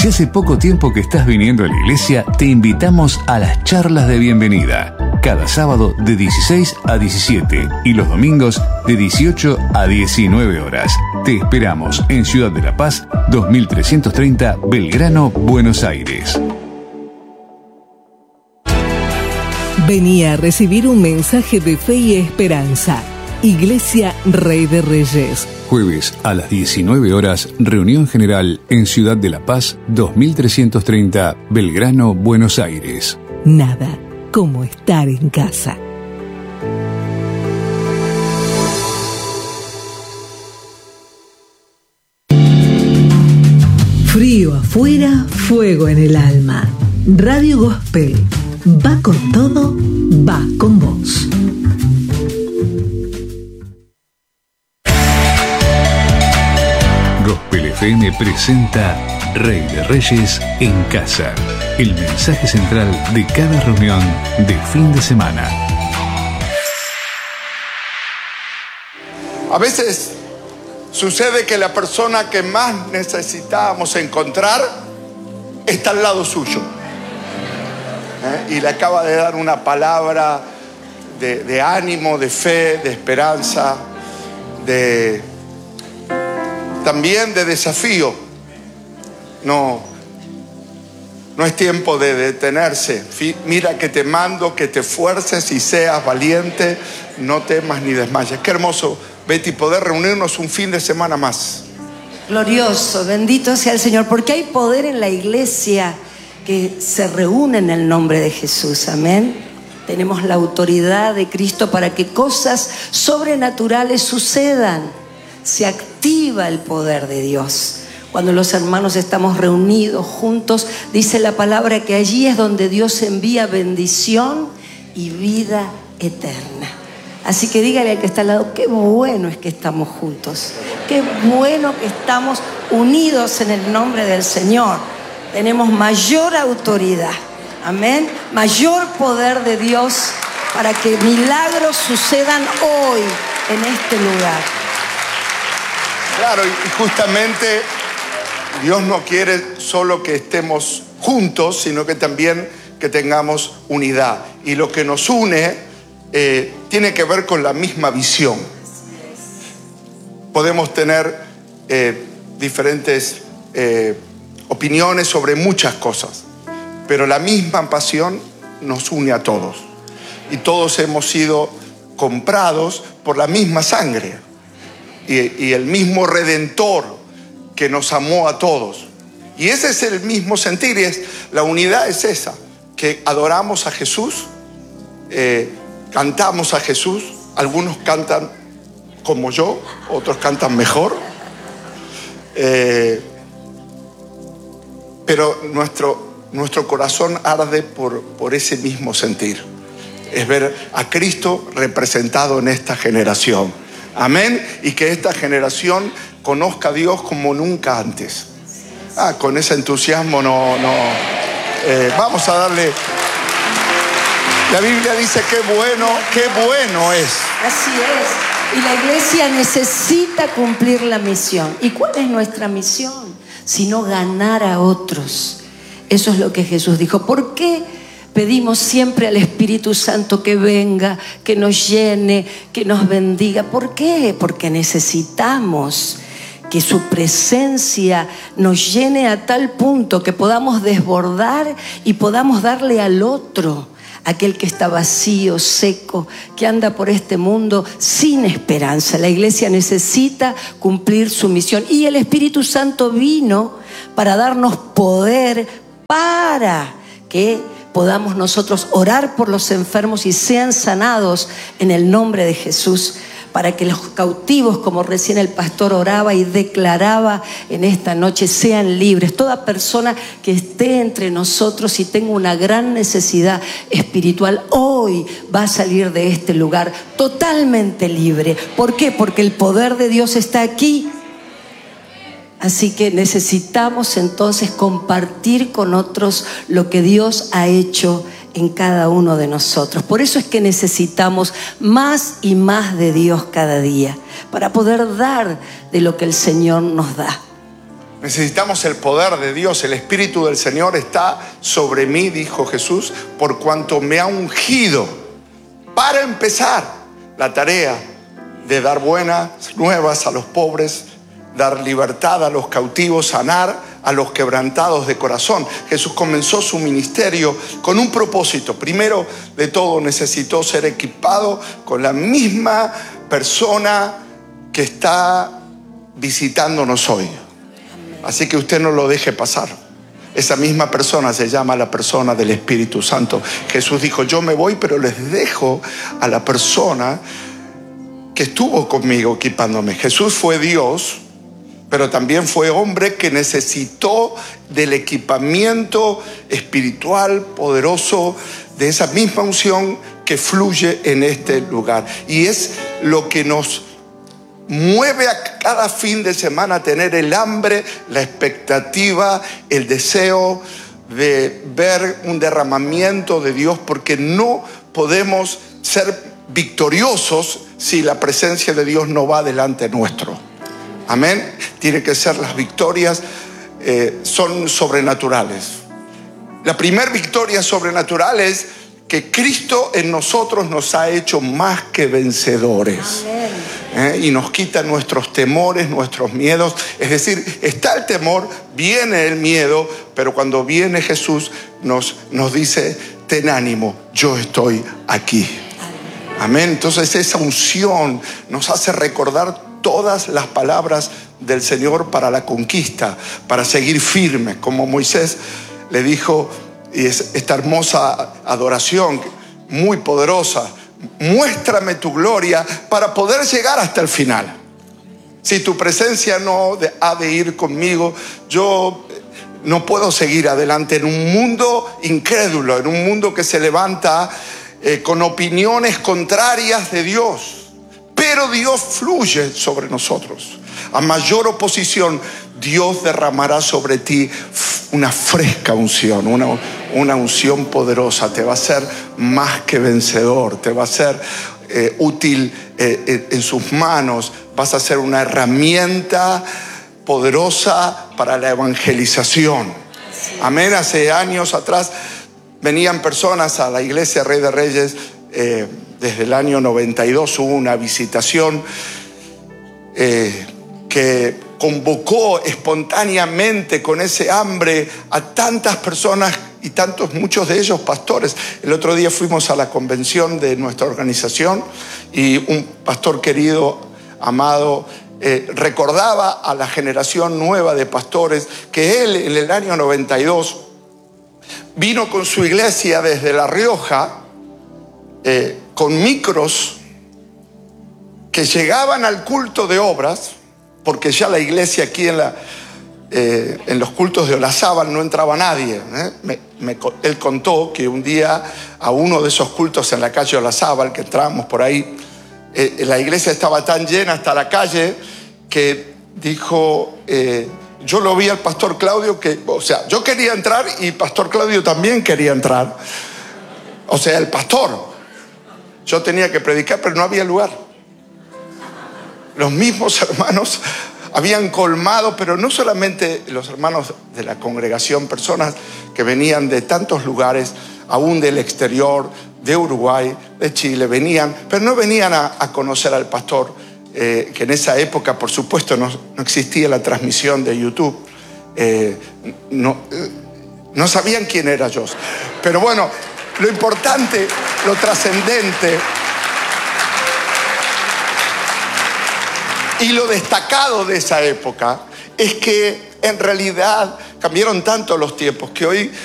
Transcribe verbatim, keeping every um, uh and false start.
Si hace poco tiempo que estás viniendo a la iglesia, te invitamos a las charlas de bienvenida. Cada sábado de dieciséis a diecisiete y los domingos de dieciocho a diecinueve horas. Te esperamos en Ciudad de la Paz, dos mil trescientos treinta, Belgrano, Buenos Aires. Venía a recibir un mensaje de fe y esperanza. Iglesia Rey de Reyes. Jueves a las diecinueve horas, reunión general en Ciudad de la Paz, dos mil trescientos treinta, Belgrano, Buenos Aires. Nada como estar en casa. Frío afuera, fuego en el alma. Radio Gospel. Va con todo, va con vos. Gospel F M presenta Rey de Reyes en casa. El mensaje central de cada reunión de fin de semana. A veces sucede que la persona que más necesitábamos encontrar está al lado suyo. ¿Eh? Y le acaba de dar una palabra de, de ánimo, de fe, de esperanza, de también de desafío. No, no es tiempo de detenerse. Mira que te mando, que te esfuerces y seas valiente, no temas ni desmayes. Qué hermoso, Betty, poder reunirnos un fin de semana más. Glorioso, bendito sea el Señor, porque hay poder en la iglesia que se reúne en el nombre de Jesús, amén. Tenemos la autoridad de Cristo para que cosas sobrenaturales sucedan. Se activa el poder de Dios. Cuando los hermanos estamos reunidos juntos, dice la palabra que allí es donde Dios envía bendición y vida eterna. Así que dígale al que está al lado, qué bueno es que estamos juntos. Qué bueno que estamos unidos en el nombre del Señor. Tenemos mayor autoridad, amén, mayor poder de Dios para que milagros sucedan hoy en este lugar. Claro, y justamente Dios no quiere solo que estemos juntos, sino que también que tengamos unidad. Y lo que nos une eh, tiene que ver con la misma visión. Podemos tener eh, diferentes eh, opiniones sobre muchas cosas, pero la misma pasión nos une a todos. Y todos hemos sido comprados por la misma sangre. Y, y el mismo Redentor que nos amó a todos. Y ese es el mismo sentir. Y es, la unidad es esa, que adoramos a Jesús, eh, cantamos a Jesús. Algunos cantan como yo, otros cantan mejor. Eh, pero nuestro, nuestro corazón arde por, por ese mismo sentir. Es ver a Cristo representado en esta generación. Amén. Y que esta generación conozca a Dios como nunca antes. Ah, con ese entusiasmo no... no eh, vamos a darle... La Biblia dice qué bueno, qué bueno es. Así es. Y la iglesia necesita cumplir la misión. ¿Y cuál es nuestra misión? Sino ganar a otros. Eso es lo que Jesús dijo. ¿Por qué pedimos siempre al Espíritu Santo que venga, que nos llene, que nos bendiga? ¿Por qué? Porque necesitamos que su presencia nos llene a tal punto que podamos desbordar y podamos darle al otro, aquel que está vacío, seco, que anda por este mundo sin esperanza. La iglesia necesita cumplir su misión y el Espíritu Santo vino para darnos poder para que podamos nosotros orar por los enfermos y sean sanados en el nombre de Jesús, para que los cautivos, como recién el pastor oraba y declaraba en esta noche, sean libres. Toda persona que esté entre nosotros y tenga una gran necesidad espiritual, hoy va a salir de este lugar totalmente libre. ¿Por qué? Porque el poder de Dios está aquí. Así que necesitamos entonces compartir con otros lo que Dios ha hecho en cada uno de nosotros. Por eso es que necesitamos más y más de Dios cada día, para poder dar de lo que el Señor nos da. Necesitamos el poder de Dios. El Espíritu del Señor está sobre mí, dijo Jesús, por cuanto me ha ungido para empezar la tarea de dar buenas nuevas a los pobres, dar libertad a los cautivos, sanar a los quebrantados de corazón. Jesús comenzó su ministerio con un propósito. Primero de todo, necesitó ser equipado con la misma persona que está visitándonos hoy. Así que usted no lo deje pasar. Esa misma persona se llama la persona del Espíritu Santo. Jesús dijo: yo me voy, pero les dejo a la persona que estuvo conmigo equipándome. Jesús fue Dios, pero también fue hombre que necesitó del equipamiento espiritual poderoso, de esa misma unción que fluye en este lugar. Y es lo que nos mueve a cada fin de semana a tener el hambre, la expectativa, el deseo de ver un derramamiento de Dios, porque no podemos ser victoriosos si la presencia de Dios no va delante nuestro. Amén. Tiene que ser, las victorias eh, son sobrenaturales. La primera victoria sobrenatural es que Cristo en nosotros nos ha hecho más que vencedores. ¿Eh? Y nos quita nuestros temores, nuestros miedos. Es decir, está el temor, viene el miedo, pero cuando viene Jesús nos, nos dice: ten ánimo, yo estoy aquí. Amén. Entonces esa unción nos hace recordar todas las palabras del Señor para la conquista, para seguir firmes, como Moisés le dijo. Y es esta hermosa adoración, muy poderosa: muéstrame tu gloria para poder llegar hasta el final. Si tu presencia no ha de ir conmigo, yo no puedo seguir adelante en un mundo incrédulo, en un mundo que se levanta eh, con opiniones contrarias de Dios. Pero Dios fluye sobre nosotros. A mayor oposición, Dios derramará sobre ti una fresca unción, una, una unción poderosa. Te va a hacer más que vencedor, te va a ser eh, útil eh, en sus manos. Vas a ser una herramienta poderosa para la evangelización. Amén. Hace años atrás venían personas a la iglesia Rey de Reyes. Eh, desde el año noventa y dos hubo una visitación eh, que convocó espontáneamente, con ese hambre, a tantas personas, y tantos, muchos de ellos pastores. El otro día fuimos a la convención de nuestra organización y un pastor querido, amado, eh, recordaba a la generación nueva de pastores que él, en el año noventa y dos, vino con su iglesia desde La Rioja, eh, con micros que llegaban al culto de obras, porque ya la iglesia aquí en, la, eh, en los cultos de Olazábal no entraba nadie. ¿eh? Me, me, él contó que un día a uno de esos cultos en la calle Olazábal, que entramos por ahí, eh, la iglesia estaba tan llena hasta la calle que dijo, eh, yo lo vi al pastor Claudio, que, o sea, yo quería entrar y pastor Claudio también quería entrar. O sea, el pastor. Yo tenía que predicar, pero no había lugar. Los mismos hermanos habían colmado, pero no solamente los hermanos de la congregación, personas que venían de tantos lugares, aún del exterior, de Uruguay, de Chile, venían, pero no venían a, a conocer al pastor, eh, que en esa época, por supuesto, no, no existía la transmisión de YouTube. Eh, no, eh, no sabían quién era yo. Pero bueno, lo importante, lo trascendente y lo destacado de esa época es que en realidad cambiaron tanto los tiempos que hoy